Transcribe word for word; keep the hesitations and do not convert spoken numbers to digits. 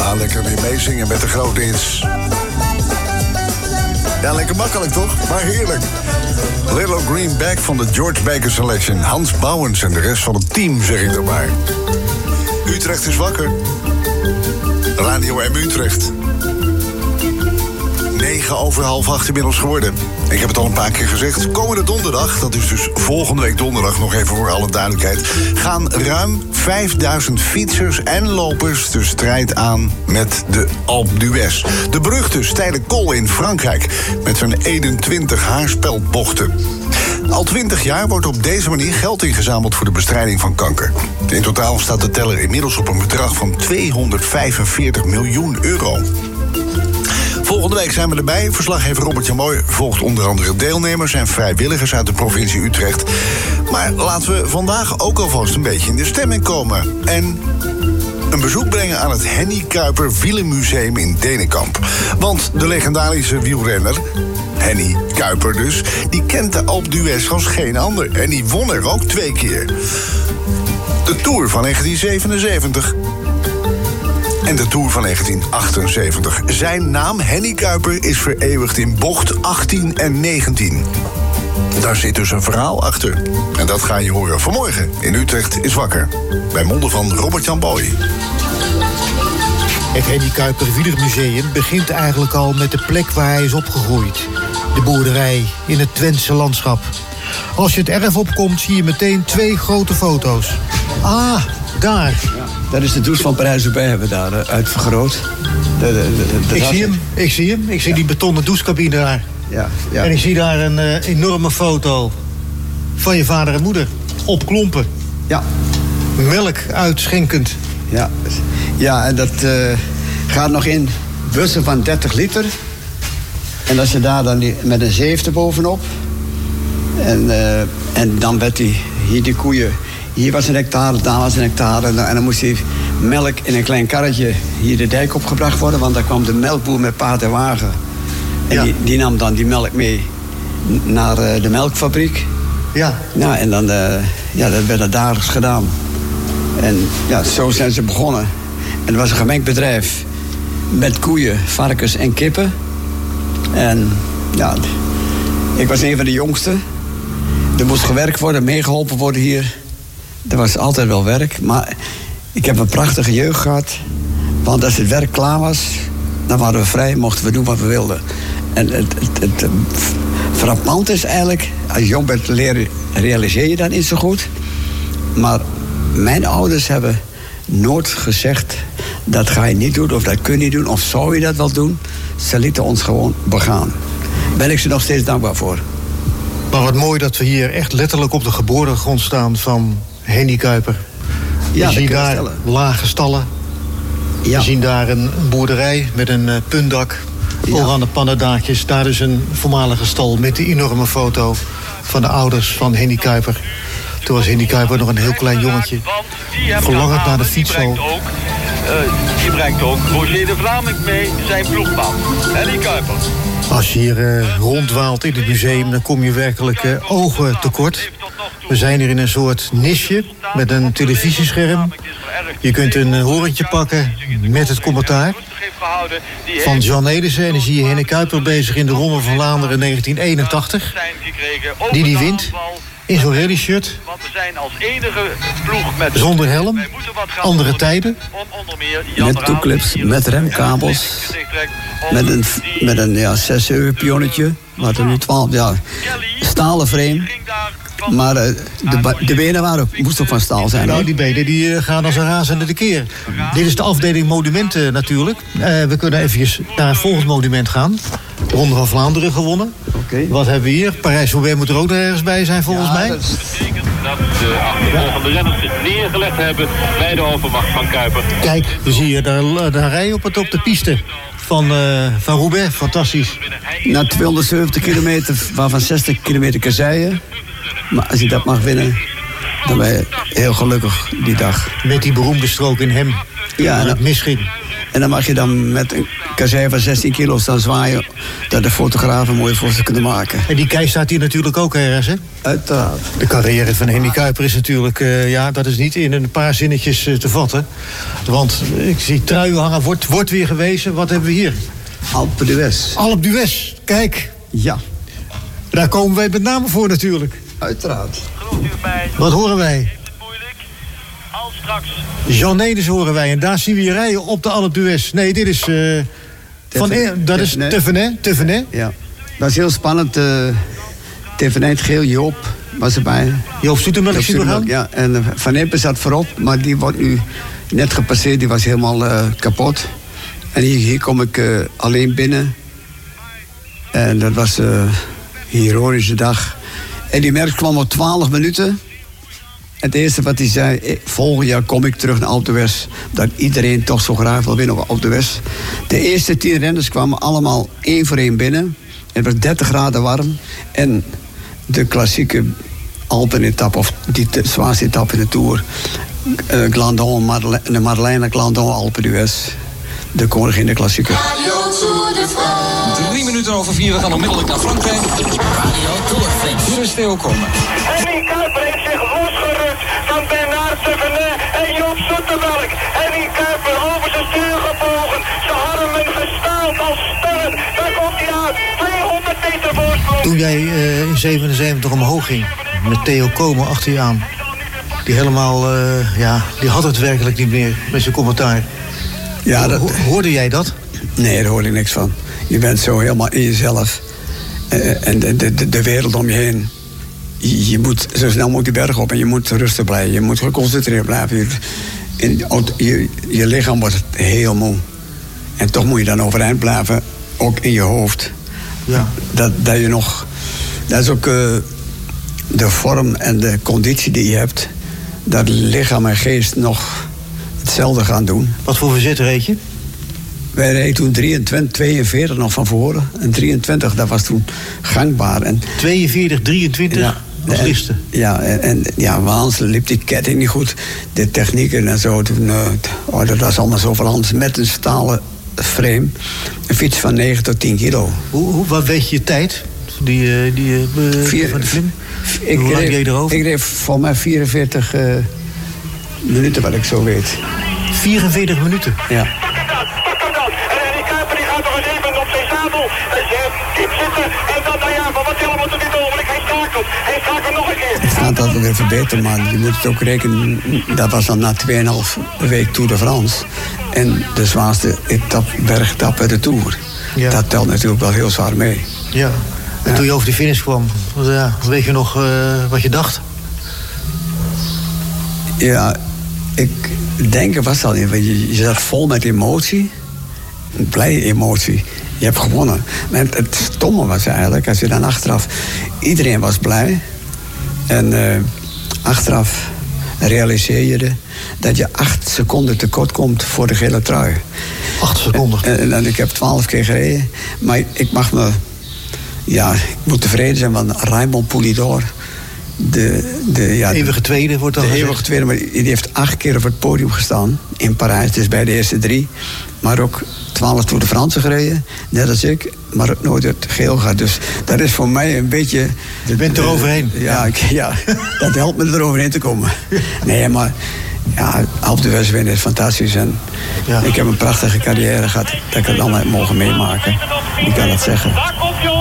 Ja, lekker weer meezingen met de grote hits. Ja, lekker makkelijk toch? Maar heerlijk. Little Green Bag van de George Baker Selection. Hans Bouwens en de rest van het team, zeg ik erbij. Utrecht is wakker. Radio M Utrecht. Negen over half acht inmiddels geworden. Ik heb het al een paar keer gezegd. Komende donderdag, dat is dus volgende week donderdag, nog even voor alle duidelijkheid, gaan ruim vijfduizend fietsers en lopers de strijd aan met de Alpe d'Huez. De beruchte steile col in Frankrijk met zijn eenentwintig haarspeldbochten. Al twintig jaar wordt op deze manier geld ingezameld voor de bestrijding van kanker. In totaal staat de teller inmiddels op een bedrag van tweehonderdvijfenveertig miljoen euro. Volgende week zijn we erbij. Verslaggever Robert-Jan Mooi volgt onder andere deelnemers en vrijwilligers uit de provincie Utrecht. Maar laten we vandaag ook alvast een beetje in de stemming komen. En een bezoek brengen aan het Henny Kuiper Wielenmuseum in Denenkamp. Want de legendarische wielrenner, Henny Kuiper dus, die kent de Alpe d'Huez als geen ander. En die won er ook twee keer. De Tour van negentien zevenenzeventig... en de Tour van negentien achtenzeventig. Zijn naam, Henny Kuiper, is vereeuwigd in bocht achttien en negentien. Daar zit dus een verhaal achter. En dat ga je horen vanmorgen in Utrecht is wakker. Bij monden van Robert-Jan Boy. Het Henny Kuiper Wielermuseum begint eigenlijk al met de plek waar hij is opgegroeid. De boerderij in het Twentse landschap. Als je het erf opkomt, zie je meteen twee grote foto's. Ah, daar. Ja, dat is de douche van Parijs-Roubaix, hebben we daar uh, uitvergroot. De, de, de, de ik, zie hem, ik zie hem, ik zie ja. die betonnen douchecabine daar. Ja, ja. En ik zie daar een uh, enorme foto van je vader en moeder. Op klompen. Ja. Melk uitschenkend. Ja, ja en dat uh, gaat nog in bussen van dertig liter. En als je daar dan die, met een zeef erbovenop. En, uh, en dan werd die, hier die koeien. Hier was een hectare, daar was een hectare. En dan moest die melk in een klein karretje hier de dijk opgebracht worden. Want daar kwam de melkboer met paard en wagen. En ja. die, die nam dan die melk mee naar uh, de melkfabriek. Ja. Nou, en dan uh, ja, dat werd dat dagelijks gedaan. En ja, zo zijn ze begonnen. En het was een gemengd bedrijf. Met koeien, varkens en kippen. En ja, ik was een van de jongsten. Er moest gewerkt worden, meegeholpen worden hier. Er was altijd wel werk, maar ik heb een prachtige jeugd gehad. Want als het werk klaar was, dan waren we vrij, mochten we doen wat we wilden. En het, het, het, het frappant is eigenlijk, als je jong bent leren, realiseer je dat niet zo goed. Maar mijn ouders hebben nooit gezegd, dat ga je niet doen, of dat kun je niet doen, of zou je dat wel doen. Ze lieten ons gewoon begaan. Daar ben ik ze nog steeds dankbaar voor. Maar wat mooi dat we hier echt letterlijk op de geboortegrond staan van Henny Kuiper. We ja, zien daar stellen. lage stallen. Ja. We zien daar een boerderij met een uh, puntdak. Ja. Ook aan de pannendaakjes. Daar is een voormalige stal met die enorme foto van de ouders van Henny Kuiper. Toen was Henny Kuiper nog een heel klein jongetje. Verlangend naar de fietshal. Uh, die brengt ook Roger de Vlaming mee, zijn ploegman. Henny Kuiper. Als je hier uh, rondwaalt in het museum, dan kom je werkelijk uh, ogen tekort. We zijn hier in een soort nisje met een televisiescherm. Je kunt een uh, horentje pakken met het commentaar van Jan Nelissen. En dan zie je Henny Kuiper bezig in de Ronde van Vlaanderen negentien eenentachtig. Die die wint. In zo'n rally-shirt. Zonder helm. Andere tijden. Met toeclips, met remkabels. Met een, met een ja, zes euro pionnetje. Maar er nu twaalf, ja. Stalen frame. Maar uh, de, de benen waren ook, moesten ook van staal zijn. Nou, die benen die uh, gaan als een razende de keer. Dit is de afdeling monumenten natuurlijk. Uh, we kunnen even naar het volgende monument gaan. De Ronde van Vlaanderen gewonnen. Okay. Wat hebben we hier? Parijs-Roubaix moet er ook nog ergens bij zijn volgens ja, mij. Dat betekent dat de achtervolgende renners zich neergelegd hebben bij de overmacht van Kuiper. Kijk, we zien hier daar, daar rijden op, het, op de piste van, uh, van Roubaix. Fantastisch. Na tweehonderdzeventig kilometer, waarvan zestig kilometer kasseien. Maar als je dat mag winnen, dan ben je heel gelukkig die dag. Met die beroemde strook in hem. Ja, en het misging. En dan mag je dan met een kazei van zestien kilo staan zwaaien... dat de fotografen mooie foto's kunnen maken. En die kei staat hier natuurlijk ook ergens, hè? Uiteraard. De carrière van Henny Kuiper is natuurlijk... Uh, ja, dat is niet in een paar zinnetjes uh, te vatten. Want uh, ik zie truien hangen, wordt, wordt weer gewezen. Wat hebben we hier? Alpe d'Huez. Alpe d'Huez, kijk. Ja. Daar komen wij met name voor natuurlijk. Uiteraard. Wat horen wij? Al straks. Jean Nedes horen wij. En daar zien we je rijden op de Alpe d'Huez. Nee, dit is... Uh, van, e- dat is Thévenet. Thévenet. Ja. Dat was heel spannend. Uh, Thévenet, geel, Joop was erbij. Joop Zoetemelk zien we gaan? Ja, en uh, Van Impe zat voorop. Maar die wordt nu net gepasseerd. Die was helemaal uh, kapot. En hier, hier kom ik uh, alleen binnen. En dat was uh, een heroïsche dag. En die merk kwam op twaalf minuten. Het eerste wat hij zei, volgend jaar kom ik terug naar Alpe d'Huez. Dat iedereen toch zo graag wil winnen op Alpe d'Huez. De eerste tien renners kwamen allemaal één voor één binnen. Het was dertig graden warm. En de klassieke Alpen-etappe, of die de zwaarste etappe in de Tour... Uh, Glandon, Madele- de Madeleine Glandon, Alpe d'Huez. De koningin de klassieke. Drie minuten over vier, we gaan onmiddellijk naar Frankrijk. Radio Tour, hier is Theo Komen. Henny Kuiper heeft zich losgerukt van Bernard Thévenet en Joop Zoetemelk. Henny Kuiper over zijn stuur gebogen. Ze hadden hem gestaald als sterren. Daar komt hij aan. tweehonderd meter voorsprong. Toen jij uh, in zevenenzeventig omhoog ging, met Theo Komen achter je aan. Die helemaal, uh, ja, die had het werkelijk niet meer met zijn commentaar. Ja, dat... Ho- hoorde jij dat? Nee, daar hoorde ik niks van. Je bent zo helemaal in jezelf. Uh, en de, de, de wereld om je heen. Je, je moet zo snel mogelijk die berg op en je moet rustig blijven. Je moet geconcentreerd blijven. Je, in, je, je lichaam wordt heel moe. En toch moet je dan overeind blijven, ook in je hoofd. Ja. Dat, dat je nog... Dat is ook uh, de vorm en de conditie die je hebt. Dat lichaam en geest nog hetzelfde gaan doen. Wat voor verzet reed je? Wij reden toen drieëntwintig, tweeënveertig nog van voren. En drieëntwintig, dat was toen gangbaar. En, tweeënveertig, drieëntwintig ja, als liste. Ja, en, en ja, Waans liep die ketting niet goed. De technieken en zo, toen, uh, oh, dat was allemaal zo veranderd. Met een stalen frame. Een fiets van negen tot tien kilo. Hoe, hoe, wat weet je je tijd? Die, uh, die uh, Vier, van de klim? Ik Hoe lang reed, reed je erover? Ik reed voor mij vierenveertig uh, minuten, wat ik zo weet. vierenveertig minuten? Ja. Pak hem dan. En Henny Kuiper die gaat nog eens even op zijn zadel. En ze diep zitten. En dan, nou ja, van wat hij allemaal tot dit ogenblik. Hij schakelt. Hij schakelt nog een keer. Het gaat altijd weer verbeteren, maar je moet het ook rekenen. Dat was dan na tweeënhalf week Tour de France. En de zwaarste etappe, bergetappe de Tour. Ja. Dat telt natuurlijk wel heel zwaar mee. Ja. En Ja. toen je over de finish kwam, ja, weet je nog uh, wat je dacht? Ja, ik denk, was dat niet. Je, je zat vol met emotie. Een blije emotie. Je hebt gewonnen. Maar het, het stomme was eigenlijk, als je dan achteraf... Iedereen was blij. En uh, achteraf realiseer je de, dat je acht seconden tekort komt voor de gele trui. Acht seconden. En, en, en ik heb twaalf keer gereden. Maar ik mag me... Ja, ik moet tevreden zijn, want Raymond Poulidor... De, de, ja, eeuwige tweede wordt dan De gezegd. eeuwige tweede, maar die heeft acht keer op het podium gestaan. In Parijs, dus bij de eerste drie. Maar ook twaalf Tour de France gereden. Net als ik, maar ook nooit het geel gehad. Dus dat is voor mij een beetje... Je bent er overheen. Ja, ik, ja, dat helpt me er overheen te komen. Nee, maar... Ja, Alpe d'Huez winnen is fantastisch. En Ja. ik heb een prachtige carrière gehad. Dat ik het allemaal heb mogen meemaken. Ik kan dat zeggen. Daar komt Joop.